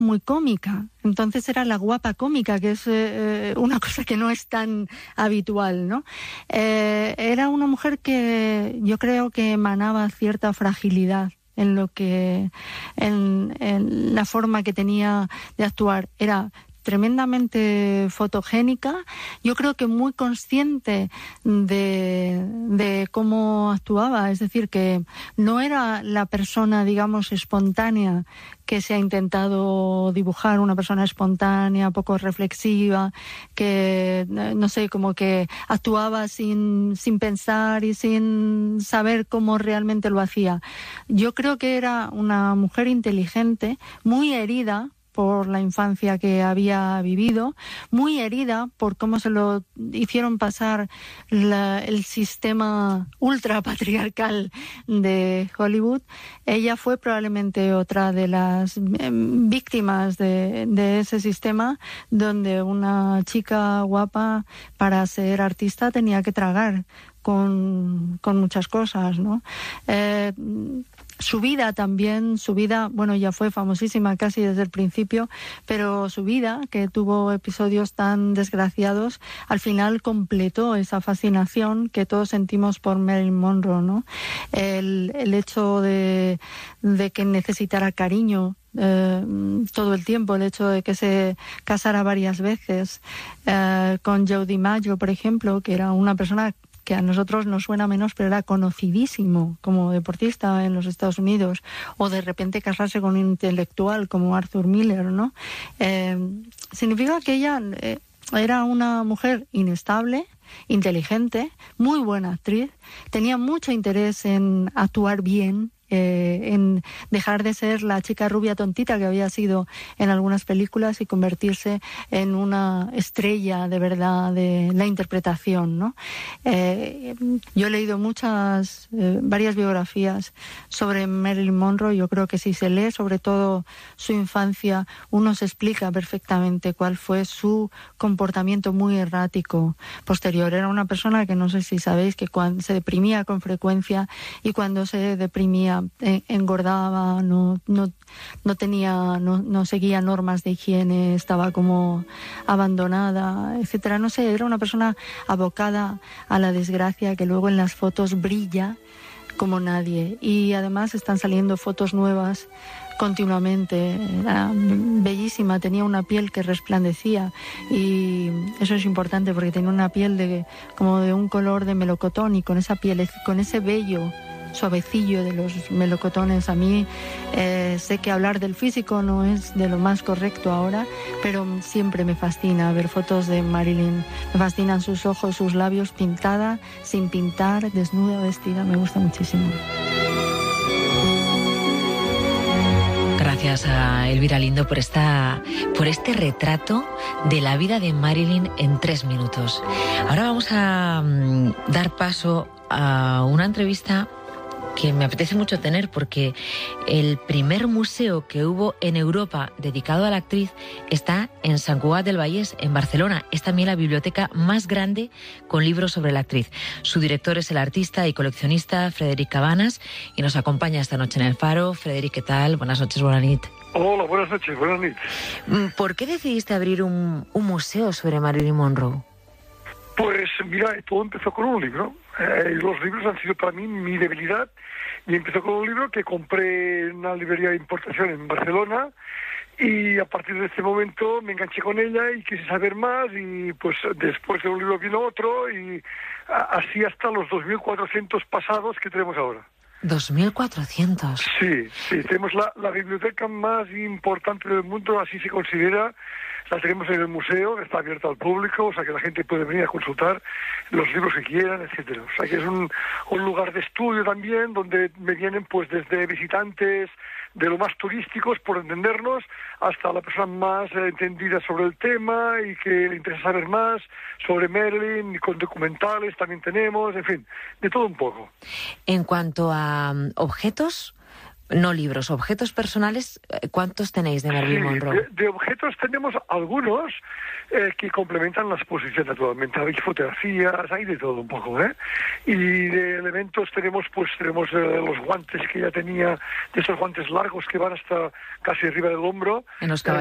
muy cómica. Entonces era la guapa cómica, que es una cosa que no es tan habitual, ¿no? Era una mujer que yo creo que emanaba cierta fragilidad en la forma que tenía de actuar. Era tremendamente fotogénica, yo creo que muy consciente de cómo actuaba, es decir, que no era la persona, digamos, espontánea que se ha intentado dibujar, una persona espontánea, poco reflexiva, que, no sé, como que actuaba sin pensar y sin saber cómo realmente lo hacía. Yo creo que era una mujer inteligente, muy herida por la infancia que había vivido, muy herida por cómo se lo hicieron pasar el sistema ultrapatriarcal de Hollywood. Ella fue probablemente otra de las víctimas de ese sistema, donde una chica guapa para ser artista tenía que tragar con muchas cosas, ¿no? Su vida, bueno, ya fue famosísima casi desde el principio, pero su vida, que tuvo episodios tan desgraciados, al final completó esa fascinación que todos sentimos por Marilyn Monroe, ¿no? El hecho de que necesitara cariño todo el tiempo, el hecho de que se casara varias veces con Joe DiMaggio, por ejemplo, que era una persona que a nosotros nos suena menos, pero era conocidísimo como deportista en los Estados Unidos, o de repente casarse con un intelectual como Arthur Miller, ¿no? Significa que ella era una mujer inestable, inteligente, muy buena actriz, tenía mucho interés en actuar bien, en dejar de ser la chica rubia tontita que había sido en algunas películas y convertirse en una estrella de verdad de la interpretación, ¿no? Yo he leído varias biografías sobre Marilyn Monroe. Yo creo que si se lee sobre todo su infancia, uno se explica perfectamente cuál fue su comportamiento muy errático posterior. Era una persona que, no sé si sabéis, que cuando se deprimía con frecuencia, y cuando se deprimía engordaba, no seguía normas de higiene, estaba como abandonada, etcétera. No sé, era una persona abocada a la desgracia, que luego en las fotos brilla como nadie. Y además están saliendo fotos nuevas continuamente. Era bellísima, tenía una piel que resplandecía, y eso es importante porque tenía una piel como de un color de melocotón, y con esa piel, con ese vello suavecillo de los melocotones. A mí sé que hablar del físico no es de lo más correcto ahora, pero siempre me fascina ver fotos de Marilyn. Me fascinan sus ojos, sus labios, pintada, sin pintar, desnuda, vestida. Me gusta muchísimo. Gracias a Elvira Lindo por este retrato de la vida de Marilyn en 3 minutos. Ahora vamos a dar paso a una entrevista que me apetece mucho tener, porque el primer museo que hubo en Europa dedicado a la actriz está en Sant Cugat del Vallès, en Barcelona. Es también la biblioteca más grande con libros sobre la actriz. Su director es el artista y coleccionista Frederic Cabanas, y nos acompaña esta noche en El Faro. Frederic, ¿qué tal? Buenas noches, buenas nit. Hola, buenas noches, buenas nit. ¿Por qué decidiste abrir un museo sobre Marilyn Monroe? Pues mira, todo empezó con un libro. Los libros han sido para mí mi debilidad, y empezó con un libro que compré en una librería de importación en Barcelona, y a partir de ese momento me enganché con ella y quise saber más, y pues después de un libro vino otro, y así hasta los 2.400 pasados que tenemos ahora. 2.400. Sí, tenemos la biblioteca más importante del mundo, así se considera. La tenemos en el museo, está abierta al público, o sea que la gente puede venir a consultar los libros que quieran, etcétera. O sea que es un lugar de estudio también, donde me vienen pues desde visitantes de lo más turísticos, por entendernos, hasta la persona más entendida sobre el tema y que le interesa saber más sobre Marilyn, y con documentales también tenemos, en fin, de todo un poco. En cuanto a objetos, No libros, objetos personales, ¿cuántos tenéis de Marilyn Monroe? De objetos tenemos algunos que complementan la exposición naturalmente. Hay fotografías, hay de todo un poco, ¿eh? Y de elementos tenemos los guantes que ella tenía, de esos guantes largos que van hasta casi arriba del hombro. En los